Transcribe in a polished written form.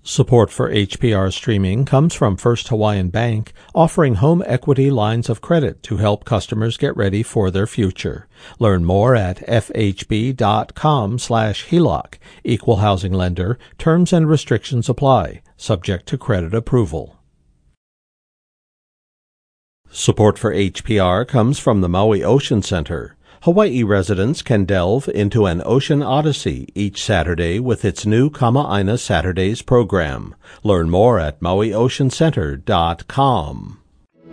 Support for HPR streaming comes from First Hawaiian Bank, offering home equity lines of credit to help customers get ready for their future. Learn more at fhb.com/HELOC. Equal housing lender. Terms and restrictions apply, subject to credit approval. Support for HPR comes from the Maui Ocean Center. Hawaii residents can delve into an ocean odyssey each Saturday with its new Kama'aina Saturdays program. Learn more at mauioceancenter.com.